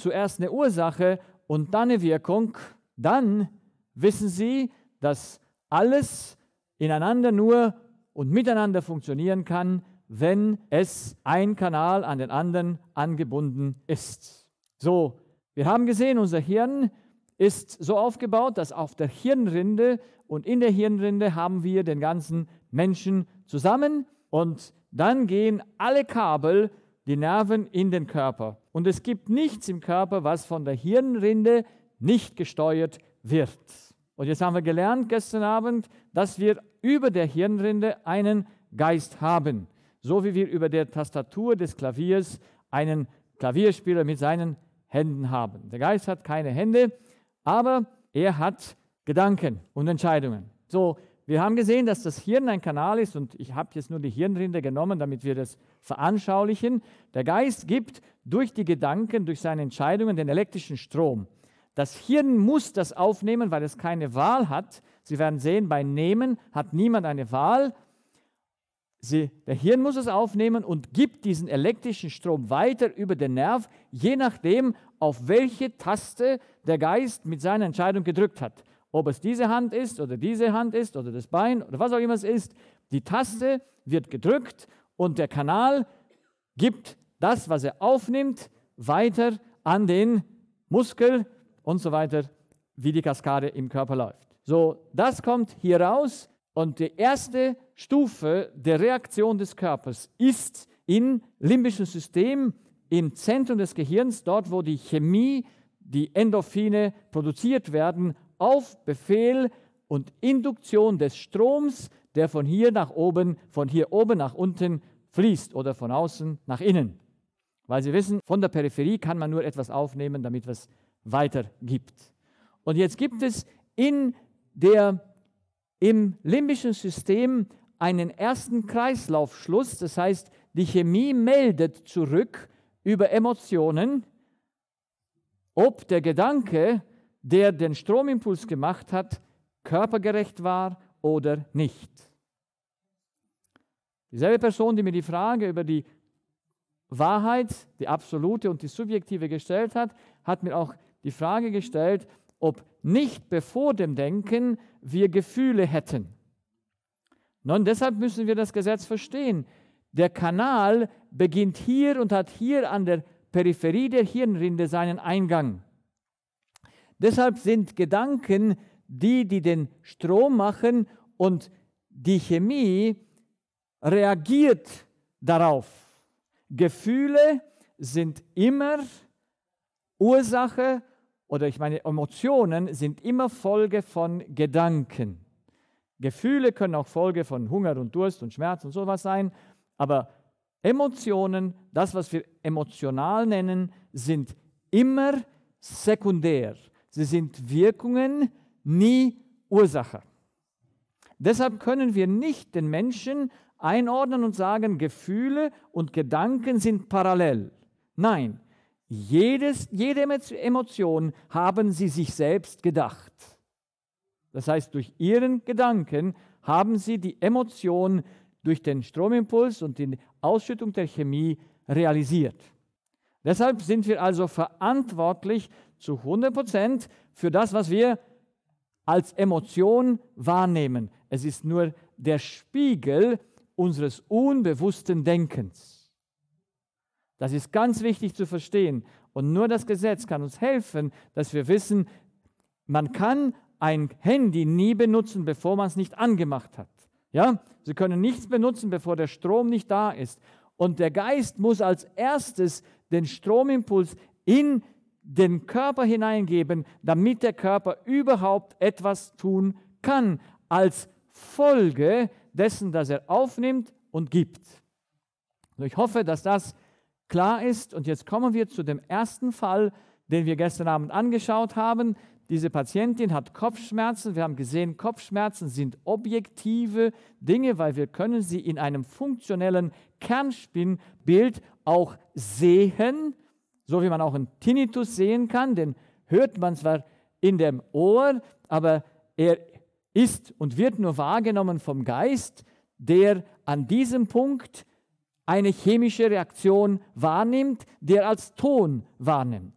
zuerst eine Ursache und dann eine Wirkung, dann wissen Sie, dass alles ineinander nur und miteinander funktionieren kann, wenn es ein Kanal an den anderen angebunden ist. So, wir haben gesehen, unser Hirn ist so aufgebaut, dass auf der Hirnrinde und in der Hirnrinde haben wir den ganzen Menschen zusammen und dann gehen alle Kabel, die Nerven in den Körper. Und es gibt nichts im Körper, was von der Hirnrinde nicht gesteuert wird. Und jetzt haben wir gelernt gestern Abend, dass wir über der Hirnrinde einen Geist haben. So wie wir über der Tastatur des Klaviers einen Klavierspieler mit seinen Händen haben. Der Geist hat keine Hände, aber er hat Gedanken und Entscheidungen. So, wir haben gesehen, dass das Hirn ein Kanal ist und ich habe jetzt nur die Hirnrinde genommen, damit wir das veranschaulichen. Der Geist gibt durch die Gedanken, durch seine Entscheidungen den elektrischen Strom. Das Hirn muss das aufnehmen, weil es keine Wahl hat. Sie werden sehen, bei Nehmen hat niemand eine Wahl. Der Hirn muss es aufnehmen und gibt diesen elektrischen Strom weiter über den Nerv, je nachdem, auf welche Taste der Geist mit seiner Entscheidung gedrückt hat. Ob es diese Hand ist oder diese Hand ist oder das Bein oder was auch immer es ist, die Taste wird gedrückt und der Kanal gibt das, was er aufnimmt, weiter an den Muskel und so weiter, wie die Kaskade im Körper läuft. So, das kommt hier raus und die erste Stufe der Reaktion des Körpers ist im limbischen System, im Zentrum des Gehirns, dort wo die Chemie, die Endorphine produziert werden, auf Befehl und Induktion des Stroms, der von hier oben nach unten fließt oder von außen nach innen. Weil Sie wissen, von der Peripherie kann man nur etwas aufnehmen, damit es weitergibt. Und jetzt gibt es im limbischen System einen ersten Kreislaufschluss, das heißt, die Chemie meldet zurück über Emotionen, ob der Gedanke, der den Stromimpuls gemacht hat, körpergerecht war oder nicht. Dieselbe Person, die mir die Frage über die Wahrheit, die absolute und die subjektive gestellt hat, hat mir auch die Frage gestellt, ob nicht bevor dem Denken wir Gefühle hätten. Nun, deshalb müssen wir das Gesetz verstehen. Der Kanal beginnt hier und hat hier an der Peripherie der Hirnrinde seinen Eingang. Deshalb sind Gedanken die den Strom machen und die Chemie reagiert darauf. Gefühle sind immer Ursache oder Emotionen sind immer Folge von Gedanken. Gefühle können auch Folge von Hunger und Durst und Schmerz und sowas sein, aber Emotionen, das, was wir emotional nennen, sind immer sekundär. Sie sind Wirkungen, nie Ursache. Deshalb können wir nicht den Menschen einordnen und sagen, Gefühle und Gedanken sind parallel. Nein, jede Emotion haben sie sich selbst gedacht. Das heißt, durch ihren Gedanken haben sie die Emotion durch den Stromimpuls und die Ausschüttung der Chemie realisiert. Deshalb sind wir also verantwortlich zu 100% für das, was wir als Emotion wahrnehmen. Es ist nur der Spiegel unseres unbewussten Denkens. Das ist ganz wichtig zu verstehen. Und nur das Gesetz kann uns helfen, dass wir wissen, man kann ein Handy nie benutzen, bevor man es nicht angemacht hat. Ja? Sie können nichts benutzen, bevor der Strom nicht da ist. Und der Geist muss als erstes den Stromimpuls in den Körper hineingeben, damit der Körper überhaupt etwas tun kann, als Folge dessen, dass er aufnimmt und gibt. Also ich hoffe, dass das klar ist. Und jetzt kommen wir zu dem ersten Fall, den wir gestern Abend angeschaut haben. Diese Patientin hat Kopfschmerzen. Wir haben gesehen, Kopfschmerzen sind objektive Dinge, weil wir können sie in einem funktionellen Kernspinbild auch sehen, so wie man auch einen Tinnitus sehen kann. Den hört man zwar in dem Ohr, aber er ist und wird nur wahrgenommen vom Geist, der an diesem Punkt eine chemische Reaktion wahrnimmt, der als Ton wahrnimmt.